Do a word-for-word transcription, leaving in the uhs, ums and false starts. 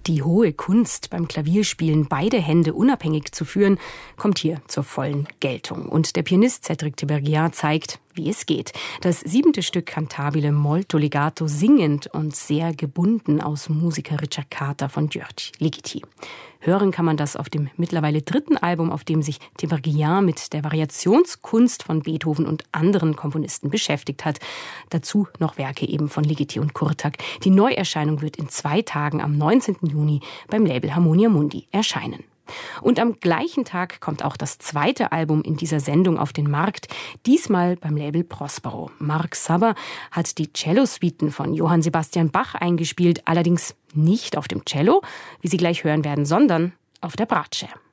Die hohe Kunst beim Klavierspielen, beide Hände unabhängig zu führen, kommt hier zur vollen Geltung. Und der Pianist Cédric Tiberghien zeigt, wie es geht. Das siebente Stück Cantabile molto legato, singend und sehr gebunden aus Musiker Richard Carter von György Ligeti. Hören kann man das auf dem mittlerweile dritten Album, auf dem sich Tiberghien mit der Variationskunst von Beethoven und anderen Komponisten beschäftigt hat. Dazu noch Werke eben von Ligeti und Kurtak. Die Neuerscheinung wird in zwei Tagen am neunzehnten Juni beim Label Harmonia Mundi erscheinen. Und am gleichen Tag kommt auch das zweite Album in dieser Sendung auf den Markt, diesmal beim Label Prospero. Marc Saber hat die Cellosuiten von Johann Sebastian Bach eingespielt, allerdings nicht auf dem Cello, wie Sie gleich hören werden, sondern auf der Bratsche.